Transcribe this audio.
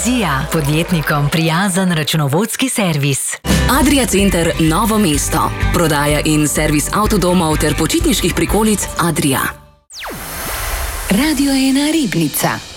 Vizija. Podjetnikom prijazen računovodski servis. Adria Center Novo mesto. Prodaja in servis avtodomov ter počitniških prikolic Adria. Radio 1 Ribnica.